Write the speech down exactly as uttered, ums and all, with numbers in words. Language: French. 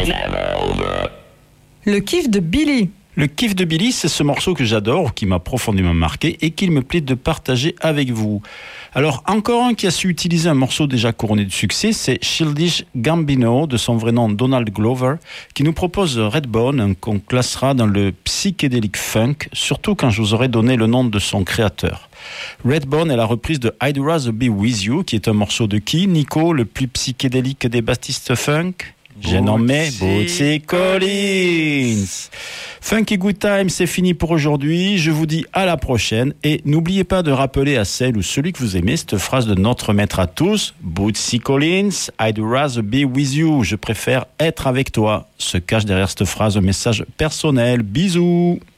Le kiff de Billy. Le kiff de Billy, c'est ce morceau que j'adore, qui m'a profondément marqué et qu'il me plaît de partager avec vous. Alors, encore un qui a su utiliser un morceau déjà couronné de succès, c'est Childish Gambino, de son vrai nom Donald Glover, qui nous propose Redbone, qu'on classera dans le psychédélique funk, surtout quand je vous aurai donné le nom de son créateur. Redbone est la reprise de I'd Rather Be With You, qui est un morceau de qui, Nico, le plus psychédélique des bassistes funk ? J'ai nommé Bootsy Collins. Funky Good Time, c'est fini pour aujourd'hui. Je vous dis à la prochaine. Et n'oubliez pas de rappeler à celle ou celui que vous aimez cette phrase de notre maître à tous. Bootsy Collins, I'd rather be with you. Je préfère être avec toi. Se cache derrière cette phrase un message personnel. Bisous.